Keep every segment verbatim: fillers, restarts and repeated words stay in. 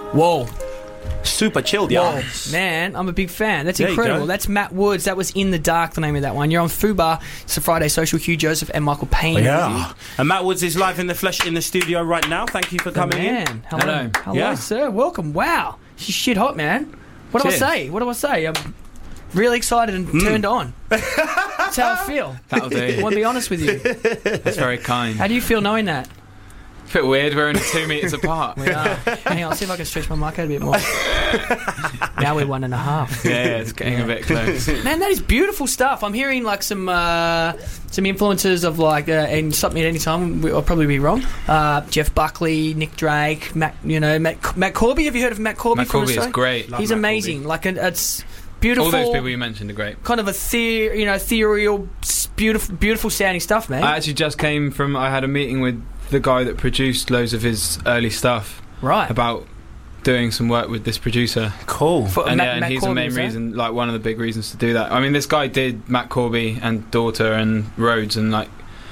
Whoa. Super chilled, Whoa. yeah. Man, I'm a big fan. That's There you incredible. go. That's Matt Woods. That was In the Dark, the name of that one. You're on Fubar. It's a Friday Social. Hugh Joseph and Michael Payne. Oh, yeah. And Matt Woods is live in the flesh in the studio right now. Thank you for The coming man. in. Hello. Hello. Hello, Yeah. sir. Welcome. Wow. She's shit hot, man. What do Cheers. I say? What do I say? I'm really excited and Mm. turned on. That's how I feel. That'll I do. want to be honest with you. That's very kind. How do you feel knowing that? It's a bit weird, we're only two metres apart. We are. Hang on, I'll see if I can stretch my mic out a bit more. Now we're one and a half. Yeah, yeah, it's getting a bit close. Man, that is beautiful stuff. I'm hearing like some uh, some influences of like, uh, and stop me at any time, I'll probably be wrong. Uh, Jeff Buckley, Nick Drake, Matt, you know, Matt, Matt Corby. Have you heard of Matt Corby? Matt from Corby is Australia? great. Love He's Matt amazing. Like, an, it's beautiful. All those people you mentioned are great. Kind of a the, you know, ethereal, s- beautiful, beautiful sounding stuff, man. I actually just came from, I had a meeting with the guy that produced loads of his early stuff right. about doing some work with this producer. Cool. For- And, Matt- yeah, and Matt he's Corby, the main was that? reason, like one of the big reasons to do that. I mean, this guy did Matt Corby and Daughter and Rhodes and like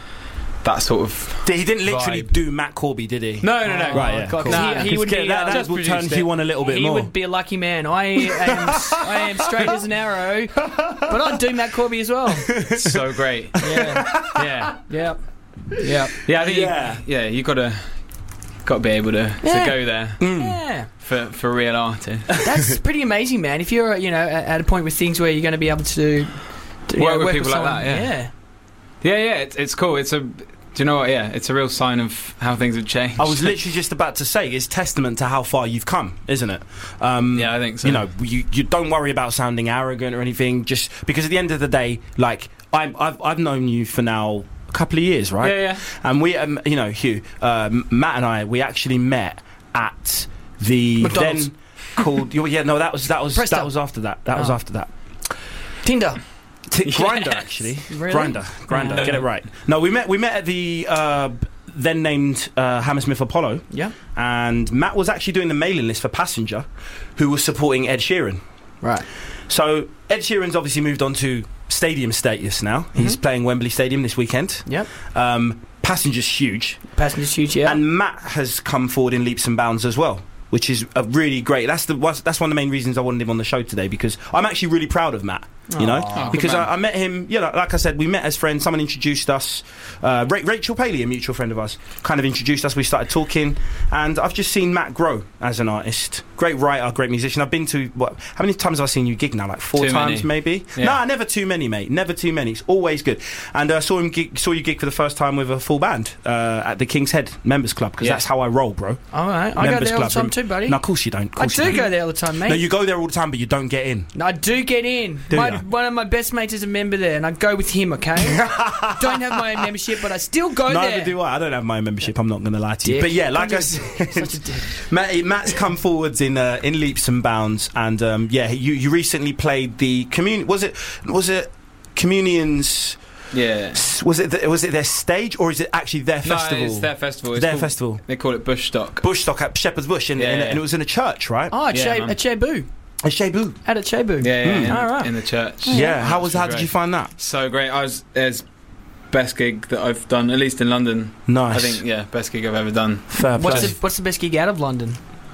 that sort of. He didn't literally vibe. do Matt Corby, did he? No, no, no. Oh, Right, yeah. God, Cool. 'cause Nah, he, he Because would be, that, uh, that will turn produced it. Hugh on a little bit he more. would be a lucky man. I am, I am straight as an arrow, but I'd do Matt Corby as well. It's so great. Yeah, Yeah. yeah, yeah, Yeah, I think Yeah. you, yeah, you gotta gotta be able to, Yeah. to go there Mm. yeah. for for real artists. That's pretty amazing, man. If you're, you know, at at a point with things where you're going to be able to, to you Work know, with work people like someone, that, yeah. yeah. Yeah, yeah, it's it's cool. It's a, do you know what? Yeah, it's a real sign of how things have changed. I was literally just about to say, it's testament to how far you've come, isn't it? Um, Yeah, I think so. You know, you, you don't worry about sounding arrogant or anything, just because at the end of the day, like, I'm, I've, I've known you for now a couple of years, right? Yeah, yeah. And we, um, you know, Hugh, um, Matt and I, we actually met at the McDonald's. then called, yeah, no, that was that was Presto. that was after that. That was Oh. after that. Tinder. T- Yes. Grinder, actually. Really? Grinder, Grinder. Oh. Get it right. No, we met. We met at the uh, then named uh, Hammersmith Apollo, Yeah. and Matt was actually doing the mailing list for Passenger, who was supporting Ed Sheeran. Right. So Ed Sheeran's obviously moved on to stadium status now. He's Mhm. playing Wembley Stadium this weekend. Yep. Um, Passenger's huge, Passenger's huge, yeah. and Matt has come forward in leaps and bounds as well, which is a really great. That's the that's one of the main reasons I wanted him on the show today, because I'm actually really proud of Matt. You know, Aw. Oh, because good I, man. I met him. You know, like I said, we met as friends. Someone introduced us. Uh, Ra- Rachel Paley, a mutual friend of ours, kind of introduced us. We started talking, and I've just seen Matt grow as an artist. Great writer, great musician. I've been to what? How many times have I seen you gig now? Like four Too times, many. maybe. Yeah. Nah, never too many, mate. Never too many. It's always good. And I uh, saw him gig, saw you gig for the first time with a full band uh, at the King's Head Members Club, because Yeah. that's how I roll, bro. All right. I go Members there all the Club, time rem- too, buddy. No, of course you don't. Of I course you do don't. go there all the time, mate. No, you go there all the time, but you don't get in. I do get in. Do My, ya? one of my best mates is a member there, and I go with him, okay? Don't have my own membership, but I still go Neither there. do I. I don't have my membership. I'm not going to lie to you. Dick. But yeah, like I Such said, a dick. Matt, Matt's come forwards in uh, in leaps and bounds, and um, yeah, you you recently played the commun. Was it was it Communion's? Yeah. Was it the, was it their stage, or is it actually their festival? No, it's their festival. It's Their called- festival. They call it Bush Stock. Bush Stock at Shepherd's Bush, in, Yeah, in, yeah. and it was in a church, right? Oh, at Yeah, Che- man. at Cebu. A Shebu. At a Cebu. Yeah, yeah, Mm. in, All right. in the church. Yeah. How was? Which How did great. you find that? So great. I was there's best gig that I've done, at least in London. Nice. I think yeah, best gig I've ever done. Fair play. What's the, what's the best gig out of London?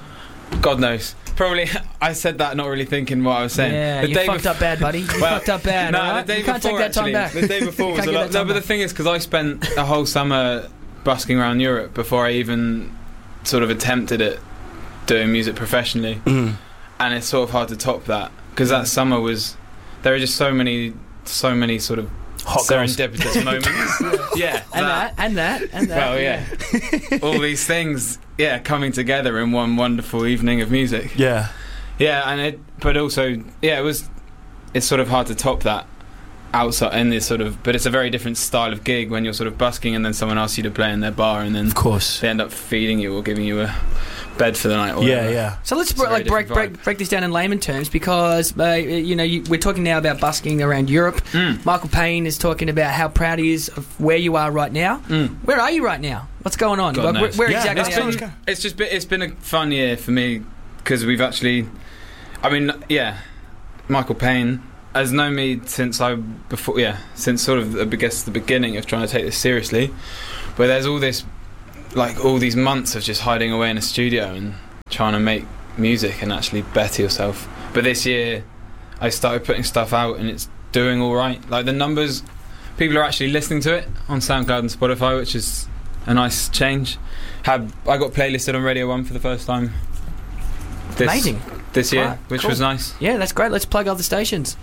God knows. Probably I said that not really thinking what I was saying. Yeah, the you day fucked bef- up bad, buddy. You Well, fucked up bad. No, all right? the day you can't before take that time actually. back. The day before You was can't a get lot. that No, time but the back. thing is, because I spent a whole summer busking around Europe before I even sort of attempted it, doing music professionally, Mm. and it's sort of hard to top that, because that summer was, there are just so many, so many sort of Hot girls. serendipitous moments. Yeah, And that, and that, and that. Well, yeah, all these things, yeah, coming together in one wonderful evening of music. Yeah. Yeah, and it, but also, yeah, it was, it's sort of hard to top that outside in this sort of, but it's a very different style of gig when you're sort of busking and then someone asks you to play in their bar and then Of course. they end up feeding you or giving you a bed for the night. Or Yeah, whatever. yeah. So let's It's br- a very like break, different break break this down in layman terms, because uh, you know you, we're talking now about busking around Europe. Mm. Michael Payne is talking about how proud he is of where you are right now. Mm. Where are you right now? What's going on? God Like, where, knows. where Yeah, exactly? let's are go, you? let's go. It's just been, it's been a fun year for me because we've actually, I mean, yeah, Michael Payne has known me since I before, yeah, since sort of I guess the beginning of trying to take this seriously. But there's all this, like all these months of just hiding away in a studio and trying to make music and actually better yourself. But this year, I started putting stuff out and it's doing all right. Like the numbers, people are actually listening to it on SoundCloud and Spotify, which is a nice change. Had I got playlisted on Radio One for the first time. This, Amazing. This year, Right, which cool. was nice. Yeah, that's great. Let's plug other stations.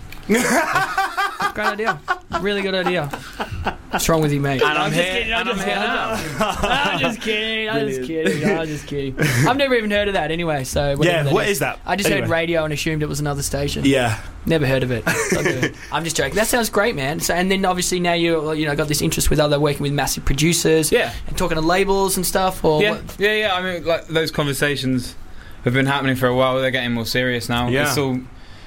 Great idea. Really good idea. What's wrong with you, mate? And I'm just here, kidding. I'm and just I'm kidding. here I'm just kidding. I'm just kidding. I'm just kidding. I've never even heard of that anyway. So whatever Yeah, that what is that? I just Anyway. heard radio and assumed it was another station. Yeah. Never heard of it. Don't do it. I'm just joking. That sounds great, man. So, and then obviously now you you know got this interest with other working with massive producers. Yeah. And talking to labels and stuff. Or Yeah, what? yeah, yeah. I mean, like those conversations have been happening for a while. They're getting more serious now. Yeah. It's all.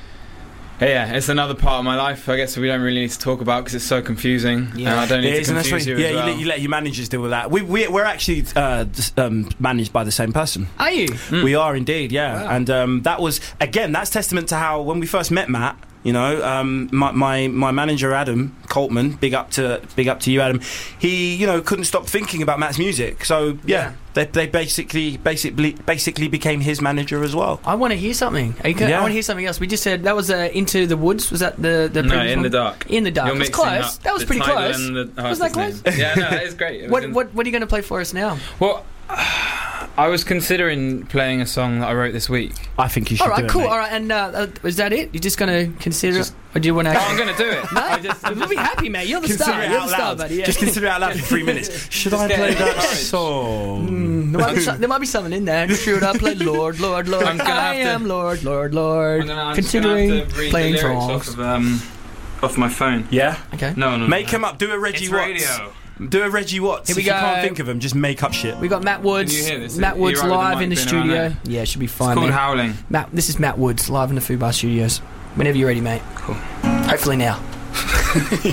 Yeah, it's another part of my life. I guess we don't really need to talk about because it's so confusing. Yeah. And I don't need It to is, and that's confuse right. you Yeah, as you, well. let, you let your managers deal with that. We, we, we're actually uh, just, um, managed by the same person. Are you? Mm. We are indeed, yeah. Wow. And um, that was, again, that's testament to how, when we first met Matt, you know, um, my, my my manager Adam Coltman, big up to big up to you, Adam. He, you know, couldn't stop thinking about Matt's music. So yeah, Yeah. they they basically basically basically became his manager as well. I want to hear something. Are you co- Yeah. I want to hear something else. We just said that was uh, Into the Woods. Was that the the no, previous in one? the dark. In the dark. You're It was mixing close. up That was the pretty title close. and the Was that artist's close? name. Yeah, no, it's great. It was What in- what what are you going to play for us now? Well, I was considering playing a song that I wrote this week. I think you should. All right, do it, cool. mate. All right, and uh, uh, is that it? You're just going to consider Just- it, or do you want to? Oh, I'm going to do it. No, I just, I'm we'll be happy, mate. You're the Consider star. it You're out the star, loud. buddy. Yeah. Just consider it out loud for three minutes. Should I Just play get that encouraged. song? Mm, there, might be some, there might be something in there. Should I play Lord, Lord, Lord? I'm gonna I have to- am Lord, Lord, Lord. I'm gonna, I'm Considering just gonna have to read playing the lyrics songs. off, of, um, off my phone. Yeah. Okay. No, no. Make no. him up. Do a Reggie It's Watts. radio. Do a Reggie Watts. Here we if you go. can't think of him, just make up shit. We got Matt Woods. Can you hear this? Matt Are you Woods right with the live mic in the being around studio. there? Yeah, it should be It's fine. called mate. Howling. Matt, this is Matt Woods live in the Fubar Studios. Whenever you're ready, mate. Cool. Hopefully now.